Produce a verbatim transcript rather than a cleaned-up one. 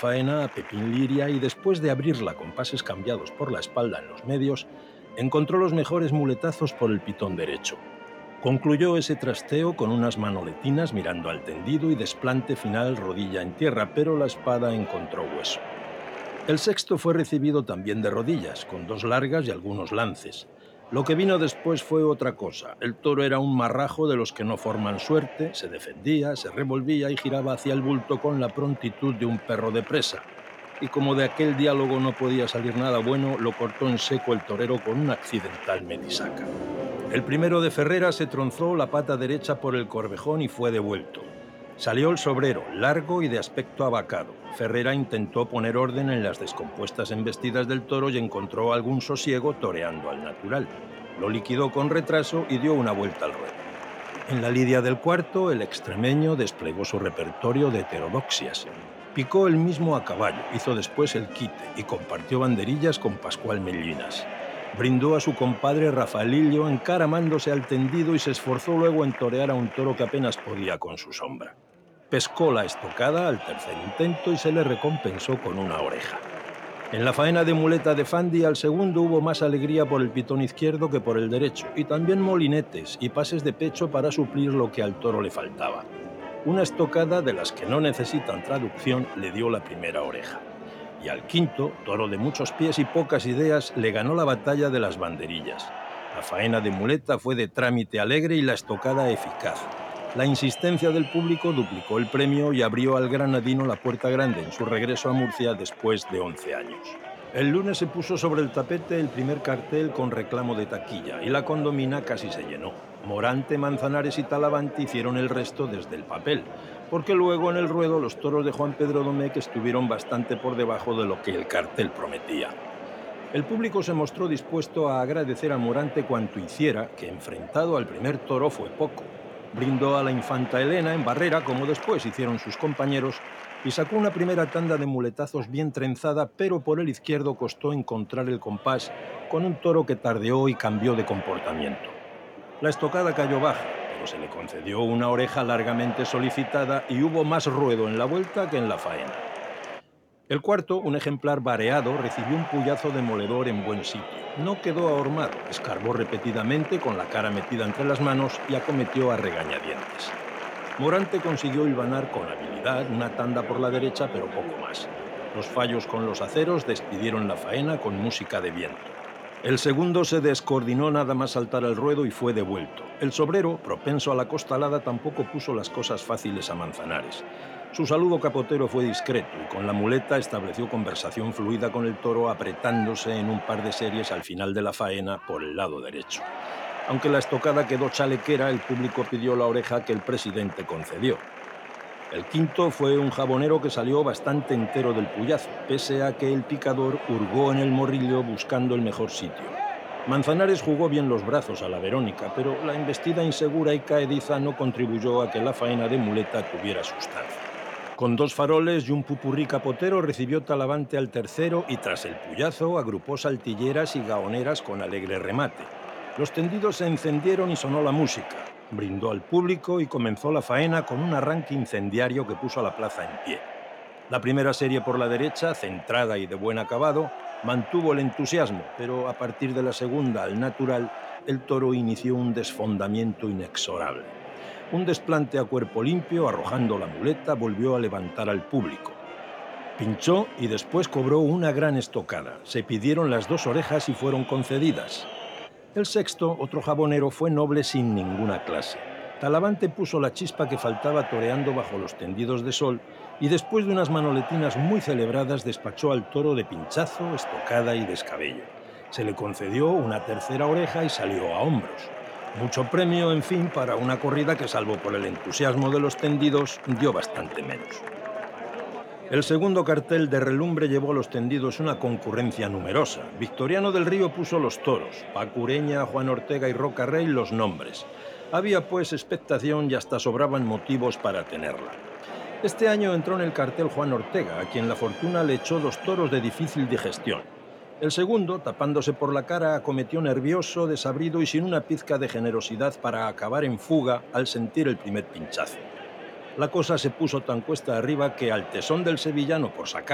faena a Pepín Liria y después de abrirla con pases cambiados por la espalda en los medios, encontró los mejores muletazos por el pitón derecho. Concluyó ese trasteo con unas manoletinas mirando al tendido y desplante final rodilla en tierra, pero la espada encontró hueso. El sexto fue recibido también de rodillas, con dos largas y algunos lances. Lo que vino después fue otra cosa. El toro era un marrajo de los que no forman suerte, se defendía, se revolvía y giraba hacia el bulto con la prontitud de un perro de presa. Y como de aquel diálogo no podía salir nada bueno, lo cortó en seco el torero con una accidental metisaca. El primero de Ferrera se tronzó la pata derecha por el corvejón y fue devuelto. Salió el sobrero, largo y de aspecto abacado. Ferrera intentó poner orden en las descompuestas embestidas del toro y encontró algún sosiego toreando al natural. Lo liquidó con retraso y dio una vuelta al ruedo. En la lidia del cuarto, el extremeño desplegó su repertorio de heterodoxias. Picó él mismo a caballo, hizo después el quite y compartió banderillas con Pascual Mellinas. Brindó a su compadre Rafaelillo encaramándose al tendido y se esforzó luego en torear a un toro que apenas podía con su sombra. Pescó la estocada al tercer intento y se le recompensó con una oreja. En la faena de muleta de Fandi, al segundo hubo más alegría por el pitón izquierdo que por el derecho, y también molinetes y pases de pecho para suplir lo que al toro le faltaba. Una estocada de las que no necesitan traducción le dio la primera oreja. Y al quinto, toro de muchos pies y pocas ideas, le ganó la batalla de las banderillas. La faena de muleta fue de trámite alegre y la estocada eficaz. La insistencia del público duplicó el premio y abrió al granadino la puerta grande en su regreso a Murcia después de once años. El lunes se puso sobre el tapete el primer cartel con reclamo de taquilla y la condomina casi se llenó. Morante, Manzanares y Talavante hicieron el resto desde el papel, porque luego en el ruedo los toros de Juan Pedro Domecq estuvieron bastante por debajo de lo que el cartel prometía. El público se mostró dispuesto a agradecer a Morante cuanto hiciera, que enfrentado al primer toro fue poco. Brindó a la infanta Elena en barrera, como después hicieron sus compañeros, y sacó una primera tanda de muletazos bien trenzada, pero por el izquierdo costó encontrar el compás con un toro que tardeó y cambió de comportamiento. La estocada cayó baja, pero se le concedió una oreja largamente solicitada y hubo más ruedo en la vuelta que en la faena. El cuarto, un ejemplar vareado, recibió un puyazo demoledor en buen sitio. No quedó ahormado, escarbó repetidamente con la cara metida entre las manos y acometió a regañadientes. Morante consiguió hilvanar con habilidad una tanda por la derecha, pero poco más. Los fallos con los aceros despidieron la faena con música de viento. El segundo se descoordinó nada más saltar al ruedo y fue devuelto. El sobrero, propenso a la costalada, tampoco puso las cosas fáciles a Manzanares. Su saludo capotero fue discreto y con la muleta estableció conversación fluida con el toro, apretándose en un par de series al final de la faena por el lado derecho. Aunque la estocada quedó chalequera, el público pidió la oreja que el presidente concedió. El quinto fue un jabonero que salió bastante entero del puyazo, pese a que el picador hurgó en el morrillo buscando el mejor sitio. Manzanares jugó bien los brazos a la Verónica, pero la embestida insegura y caediza no contribuyó a que la faena de muleta tuviera sustancia. Con dos faroles y un pupurrí capotero recibió Talavante al tercero y tras el puyazo agrupó saltilleras y gaoneras con alegre remate. Los tendidos se encendieron y sonó la música. Brindó al público y comenzó la faena con un arranque incendiario que puso a la plaza en pie. La primera serie por la derecha, centrada y de buen acabado, mantuvo el entusiasmo, pero a partir de la segunda, al natural, el toro inició un desfondamiento inexorable. Un desplante a cuerpo limpio, arrojando la muleta, volvió a levantar al público. Pinchó y después cobró una gran estocada. Se pidieron las dos orejas y fueron concedidas. El sexto, otro jabonero, fue noble sin ninguna clase. Talavante puso la chispa que faltaba toreando bajo los tendidos de sol y después de unas manoletinas muy celebradas despachó al toro de pinchazo, estocada y descabello. Se le concedió una tercera oreja y salió a hombros. Mucho premio, en fin, para una corrida que, salvo por el entusiasmo de los tendidos, dio bastante menos. El segundo cartel de relumbre llevó a los tendidos una concurrencia numerosa. Victoriano del Río puso los toros, Paco Ureña, Juan Ortega y Roca Rey los nombres. Había pues expectación y hasta sobraban motivos para tenerla. Este año entró en el cartel Juan Ortega, a quien la fortuna le echó dos toros de difícil digestión. El segundo, tapándose por la cara, acometió nervioso, desabrido y sin una pizca de generosidad para acabar en fuga al sentir el primer pinchazo. La cosa se puso tan cuesta arriba que al tesón del sevillano por sacar